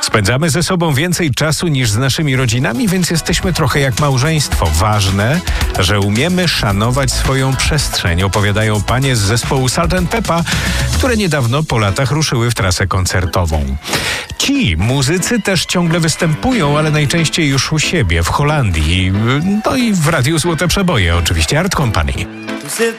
Spędzamy ze sobą więcej czasu niż z naszymi rodzinami, więc jesteśmy trochę jak małżeństwo. Ważne, że umiemy szanować swoją przestrzeń, opowiadają panie z zespołu Salt & Pepa, które niedawno po latach ruszyły w trasę koncertową. Ci muzycy też ciągle występują, ale najczęściej już u siebie, w Holandii. No i w Radiu Złote Przeboje oczywiście, Art Company. Zit